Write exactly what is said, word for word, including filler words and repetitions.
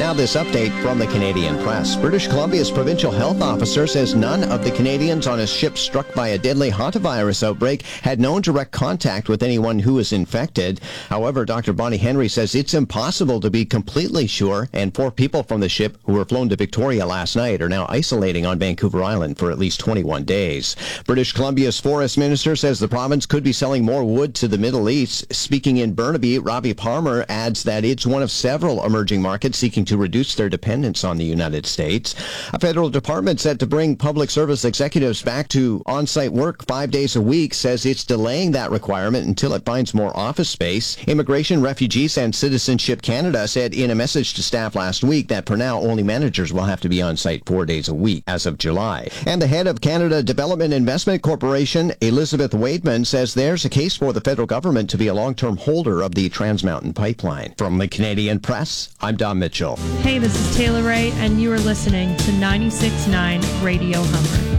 now this update from the Canadian Press. British Columbia's provincial health officer says none of the Canadians on a ship struck by a deadly hantavirus outbreak had no direct contact with anyone who was infected. However, Doctor Bonnie Henry says it's impossible to be completely sure, and four people from the ship who were flown to Victoria last night are now isolating on Vancouver Island for at least twenty-one days. British Columbia's forest minister says the province could be selling more wood to the Middle East. Speaking in Burnaby, Robbie Palmer adds that it's one of several emerging markets seeking to reduce their dependence on the United States. A federal department set to bring public service executives back to on-site work five days a week says it's delaying that requirement until it finds more office space. Immigration, Refugees, and Citizenship Canada said in a message to staff last week that for now only managers will have to be on-site four days a week as of July. And the head of Canada Development Investment Corporation, Elizabeth Wademan, says there's a case for the federal government to be a long-term holder of the Trans Mountain Pipeline. From the Canadian Press, I'm Don Mitchell. Hey, this is Taylor Ray, and you are listening to ninety-six point nine Radio Hummer.